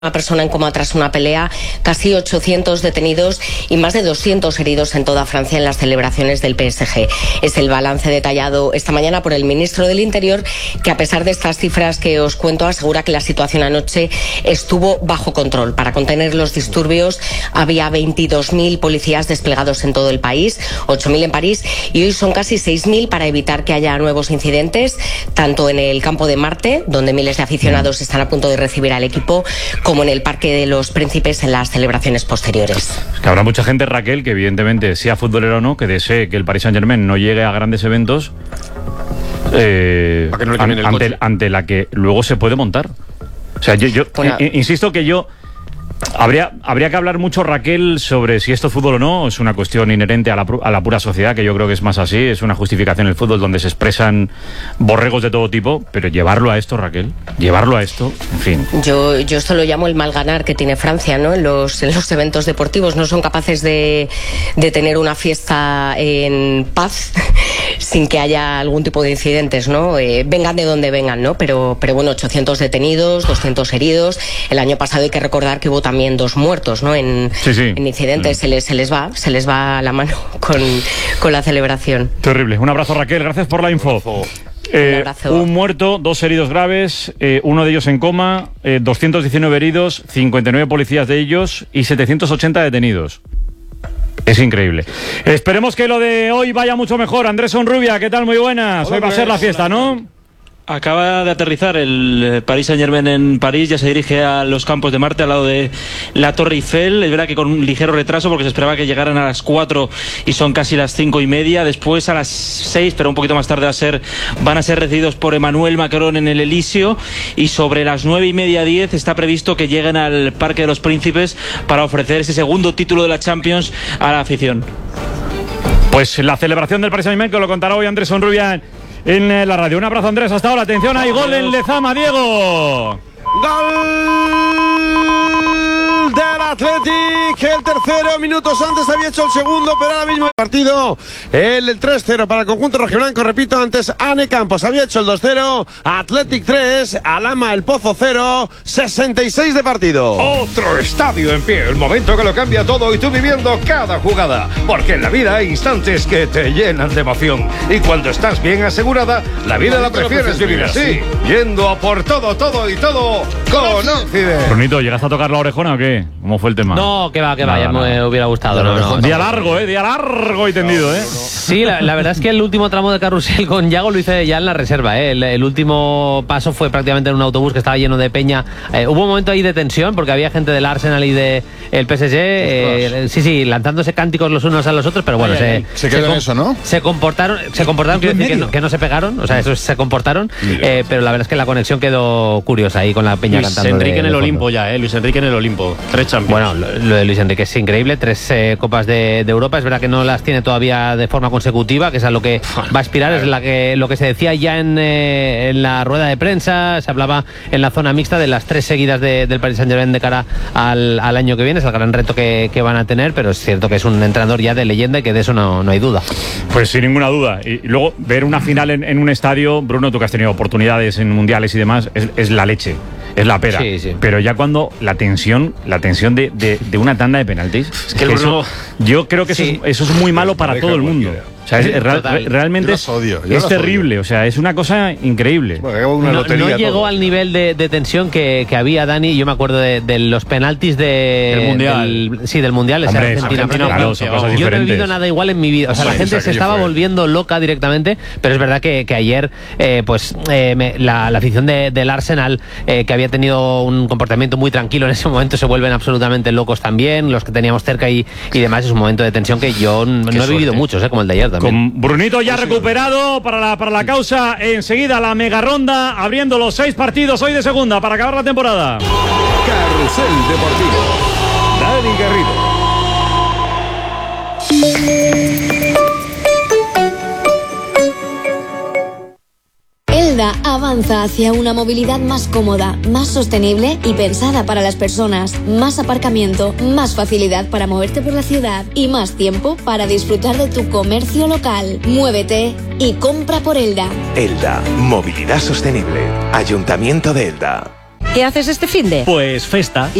Una persona en coma tras una pelea, casi 800 detenidos y más de 200 heridos en toda Francia en las celebraciones del PSG. Es el balance detallado esta mañana por el ministro del Interior, que a pesar de estas cifras que os cuento, asegura que la situación anoche estuvo bajo control. Para contener los disturbios había 22.000 policías desplegados en todo el país, 8.000 en París, y hoy son casi 6.000 para evitar que haya nuevos incidentes, tanto en el campo de Marte, donde miles de aficionados están a punto de recibir al equipo, como en el Parque de los Príncipes en las celebraciones posteriores. Es que habrá mucha gente, Raquel, que evidentemente, sea futbolero o no, que desee que el Paris Saint-Germain no llegue a grandes eventos ante la que luego se puede montar. O sea, insisto que habría que hablar mucho, Raquel, sobre si esto es fútbol o no. Es una cuestión inherente a la pura sociedad, que yo creo que es más así. Es una justificación el fútbol donde se expresan borregos de todo tipo, pero llevarlo a esto, Raquel, en fin. Yo esto lo llamo el mal ganar que tiene Francia, ¿no? En los eventos deportivos no son capaces de tener una fiesta en paz sin que haya algún tipo de incidentes, ¿no? Vengan de donde vengan, ¿no? Pero bueno, 800 detenidos, 200 heridos. El año pasado hay que recordar que hubo también 2 muertos, ¿no? En incidentes. Se les va la mano con la celebración. Terrible. Un abrazo, Raquel, gracias por la info. Un abrazo. Un muerto, 2 heridos graves, uno de ellos en coma, 219 heridos, 59 policías de ellos y 780 detenidos. Es increíble. Esperemos que lo de hoy vaya mucho mejor. Andrés Onrubia, ¿qué tal? Muy buenas. Hoy va a ser la fiesta, ¿no? Acaba de aterrizar el Paris Saint-Germain en París, ya se dirige a los campos de Marte al lado de la Torre Eiffel. Es verdad que con un ligero retraso porque se esperaba que llegaran a las 4 y son casi las 5:30. Después a las 6, pero un poquito más tarde van a ser recibidos por Emmanuel Macron en el Elíseo, y sobre las 9:30, 10 está previsto que lleguen al Parque de los Príncipes para ofrecer ese segundo título de la Champions a la afición. Pues la celebración del Paris Saint-Germain, que lo contará hoy Andrés Onrubia en la radio. Un abrazo, Andrés, hasta ahora. Atención, hay gol en Lezama, Diego. Gol del Athletic, el tercero, minutos antes había hecho el segundo, pero ahora mismo el partido, el 3-0 para el conjunto rojiblanco. Repito, antes Ane Campos había hecho el 2-0, Athletic 3, Alama el Pozo 0, 66 de partido. Otro estadio en pie, el momento que lo cambia todo y tú viviendo cada jugada, porque en la vida hay instantes que te llenan de emoción, y cuando estás bien asegurada, la vida la prefieres vivir así, yendo a por todo y todo con Occident. Brunito, ¿llegaste a tocar la orejona o qué? ¿Cómo fue el tema? No, que va, ya me hubiera gustado. No. Día largo y tendido, ¿eh? Sí, la verdad es que el último tramo de carrusel con Yago lo hice ya en la reserva, ¿eh? El último paso fue prácticamente en un autobús que estaba lleno de peña. Hubo un momento ahí de tensión porque había gente del Arsenal y del PSG, sí, lanzándose cánticos los unos a los otros, pero bueno, se quedó en eso, ¿no? Se comportaron, quiero decir que no se pegaron, o sea, eso se comportaron, pero la verdad es que la conexión quedó curiosa ahí con la peña Luis cantando. Enrique en el Olimpo ya, Luis Enrique en el Olimpo. 3 Champions. Bueno, lo de Luis Enrique es increíble, 3 Copas de Europa. Es verdad que no las tiene todavía de forma consecutiva, que es a lo que va a aspirar, es lo que se decía ya en la rueda de prensa. Se hablaba en la zona mixta de las 3 seguidas del Paris Saint-Germain de cara al año que viene. Es el gran reto que van a tener, pero es cierto que es un entrenador ya de leyenda y que de eso no hay duda. Pues sin ninguna duda. Y luego ver una final en un estadio, Bruno, tú que has tenido oportunidades en mundiales y demás, es la leche. Es la pera. Sí. Pero ya cuando la tensión de una tanda de penaltis, es que Bruno, yo creo que eso es muy malo para todo el mundo. O sea, realmente es terrible. O sea, es una cosa increíble. No llegó al nivel de tensión que había, Dani. Yo me acuerdo de los penaltis del Mundial. Del Mundial, esa Argentina. Claro, yo no he vivido nada igual en mi vida. O sea, la gente se estaba volviendo loca directamente. Pero es verdad que ayer, la afición del Arsenal, que había tenido un comportamiento muy tranquilo en ese momento, se vuelven absolutamente locos también. Los que teníamos cerca y demás, es un momento de tensión que yo no he vivido muchos, como el de ayer también. Con Brunito ya recuperado para la causa, enseguida la mega ronda, abriendo los 6 partidos hoy de segunda para acabar la temporada. Carrusel Deportivo, Dani Garrido. Elda avanza hacia una movilidad más cómoda, más sostenible y pensada para las personas. Más aparcamiento, más facilidad para moverte por la ciudad y más tiempo para disfrutar de tu comercio local. Muévete y compra por Elda. Elda, movilidad sostenible. Ayuntamiento de Elda. ¿Qué haces este finde? Pues festa.